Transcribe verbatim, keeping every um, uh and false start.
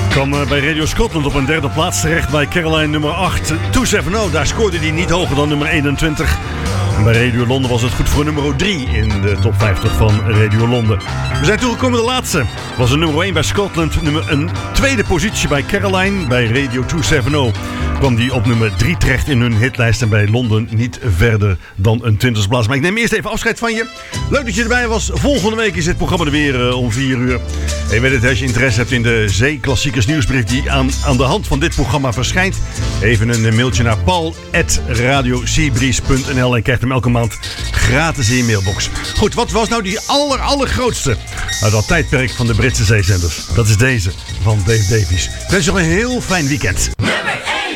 Kwam bij Radio Scotland op een derde plaats terecht bij Caroline nummer acht. tweehonderdzeventig, daar scoorde hij niet hoger dan nummer eenentwintig. En bij Radio Londen was het goed voor nummer drie in de top vijftig van Radio Londen. We zijn toegekomen de laatste. Was een nummer één bij Scotland. Nummer een tweede positie bij Caroline. Bij Radio tweehonderdzeventig kwam die op nummer drie terecht in hun hitlijst. En bij Londen niet verder dan een twintigste plaats. Maar ik neem eerst even afscheid van je. Leuk dat je erbij was. Volgende week is dit programma er weer uh, om vier uur. En je weet het, als je interesse hebt in de Zeeklassiekers nieuwsbrief die aan, aan de hand van dit programma verschijnt. Even een mailtje naar paul at radio seabreeze punt n l en krijgt hem elke maand gratis in je mailbox. Goed, wat was nou die aller, allergrootste uit dat tijdperk van de Britse zeezenders? Dat is deze van Dave Davies. Ik wens je nog een heel fijn weekend.